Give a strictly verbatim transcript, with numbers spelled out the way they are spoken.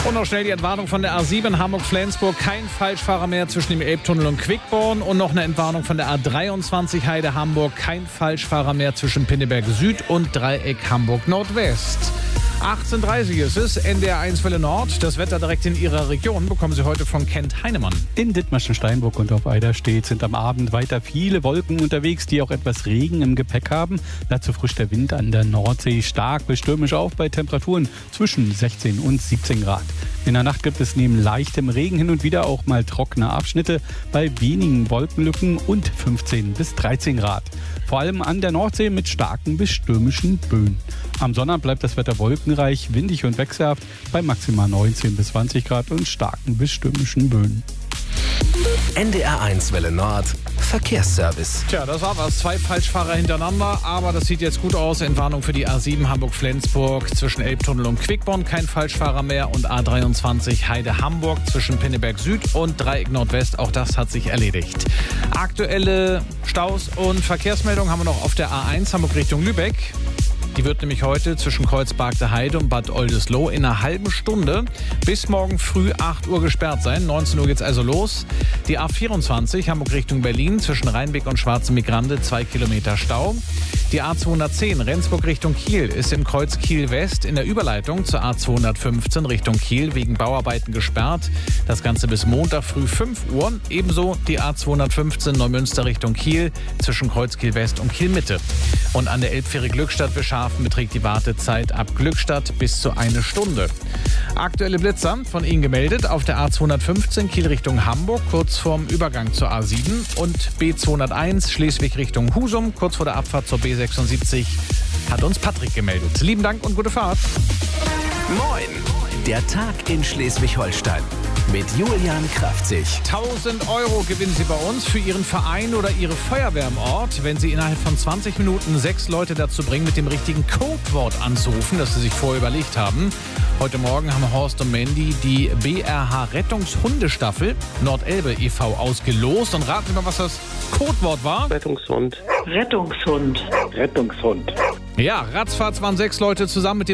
Und noch schnell die Entwarnung von der A sieben Hamburg-Flensburg. Kein Falschfahrer mehr zwischen dem Elbtunnel und Quickborn. Und noch eine Entwarnung von der A dreiundzwanzig Heide-Hamburg. Kein Falschfahrer mehr zwischen Pinneberg Süd und Dreieck Hamburg-Nordwest. achtzehn Uhr dreißig ist es, N D R eins Welle Nord. Das Wetter direkt in Ihrer Region bekommen Sie heute von Kent Heinemann. In Dithmarschen, Steinburg und auf Eiderstedt sind am Abend weiter viele Wolken unterwegs, die auch etwas Regen im Gepäck haben. Dazu frischt der Wind an der Nordsee stark bis stürmisch auf bei Temperaturen zwischen sechzehn und siebzehn Grad. In der Nacht gibt es neben leichtem Regen hin und wieder auch mal trockene Abschnitte bei wenigen Wolkenlücken und fünfzehn bis dreizehn Grad. Vor allem an der Nordsee mit starken bis stürmischen Böen. Am Sonnabend bleibt das Wetter wolkenreich, windig und wechselhaft bei maximal neunzehn bis zwanzig Grad und starken bis stürmischen Böen. N D R eins Welle Nord Verkehrsservice. Tja, das war was. Zwei Falschfahrer hintereinander, aber das sieht jetzt gut aus. Entwarnung für die A sieben Hamburg-Flensburg zwischen Elbtunnel und Quickborn. Kein Falschfahrer mehr. Und A dreiundzwanzig Heide-Hamburg zwischen Pinneberg Süd und Dreieck Nordwest. Auch das hat sich erledigt. Aktuelle Staus und Verkehrsmeldungen haben wir noch auf der A eins Hamburg Richtung Lübeck. Die wird nämlich heute zwischen Kreuzberg Heide und Bad Oldesloe in einer halben Stunde bis morgen früh acht Uhr gesperrt sein. neunzehn Uhr geht's also los. Die A vierundzwanzig Hamburg Richtung Berlin zwischen Rheinbeck und Schwarze Migrande zwei Kilometer Stau. Die A zweihundertzehn Rendsburg Richtung Kiel ist im Kreuz Kiel-West in der Überleitung zur A zweihundertfünfzehn Richtung Kiel wegen Bauarbeiten gesperrt. Das Ganze bis Montag früh fünf Uhr. Ebenso die A zweihundertfünfzehn Neumünster Richtung Kiel zwischen Kreuz Kiel-West und Kiel-Mitte. Und an der Elbfähre Glückstadt Beschafen beträgt die Wartezeit ab Glückstadt bis zu eine Stunde. Aktuelle Blitzer von Ihnen gemeldet auf der A zweihundertfünfzehn Kiel Richtung Hamburg, kurz vorm Übergang zur A sieben und B zweihunderteins Schleswig Richtung Husum, kurz vor der Abfahrt zur B sechsundsiebzig, hat uns Patrick gemeldet. Lieben Dank und gute Fahrt. Moin, der Tag in Schleswig-Holstein mit Julian Kraftzig. tausend Euro gewinnen Sie bei uns für Ihren Verein oder Ihre Feuerwehr im Ort, wenn Sie innerhalb von zwanzig Minuten sechs Leute dazu bringen, mit dem richtigen Codewort anzurufen, das Sie sich vorher überlegt haben. Heute Morgen haben Horst und Mandy die B R H Rettungshundestaffel Nordelbe e V ausgelost. Und raten Sie mal, was das Codewort war. Rettungshund. Rettungshund. Rettungshund. Ja, ratzfatz waren sechs Leute zusammen mit dem